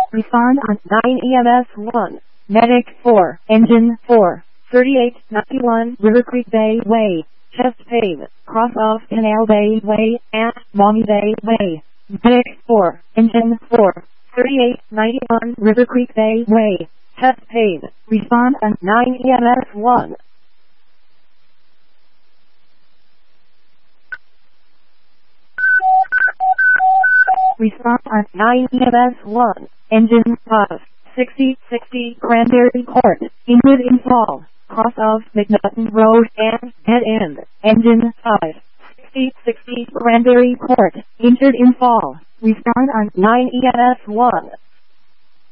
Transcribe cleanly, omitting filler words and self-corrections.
Respond on 9 EMS 1. Medic 4. Engine 4. 3891 River Creek Bay Way. Chest pain. Cross off Canal Bay Way and Maumee Bay Way. Medic 4. Engine 4. 3891 River Creek Bay Way. Chest pain. Respond on 9 EMS 1. Respond on 9 EMS 1. Engine 5. 6060 Cranberry Court. Injured in fall. Cross of McNutton Road and dead end. Engine 5. 6060 Cranberry Court. Injured in fall. Respond on 9 EMS 1.